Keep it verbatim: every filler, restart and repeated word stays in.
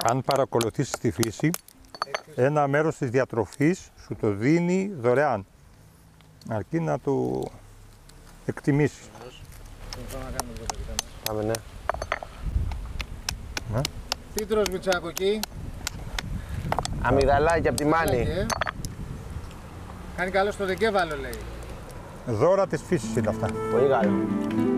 Αν παρακολουθήσεις τη φύση, ένα μέρος της διατροφής σου το δίνει δωρεάν. Αρκεί να το εκτιμήσεις. Πάμε, ναι. Ναι. Τι τρως Μητσάκο εκεί? Αμυγδαλάκι από τη Μάνη. Ε. Κάνει καλό στο δεκέβαλο λέει. Δώρα της φύσης είναι αυτά. Πολύ καλό.